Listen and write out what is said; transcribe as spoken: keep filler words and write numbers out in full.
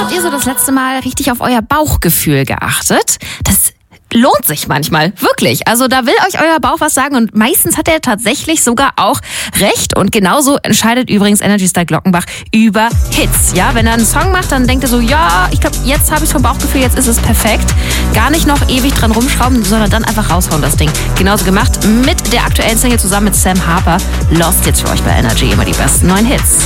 Habt ihr so das letzte Mal richtig auf euer Bauchgefühl geachtet? Das lohnt sich manchmal, wirklich. Also da will euch euer Bauch was sagen und meistens hat er tatsächlich sogar auch recht. Und genauso entscheidet übrigens Energy Star Glockenbach über Hits. Ja, wenn er einen Song macht, dann denkt er so, ja, ich glaube, jetzt habe ich vom Bauchgefühl, jetzt ist es perfekt. Gar nicht noch ewig dran rumschrauben, sondern dann einfach raushauen das Ding. Genauso gemacht mit der aktuellen Single zusammen mit Sam Harper. Lost jetzt für euch bei Energy, immer die besten neuen Hits.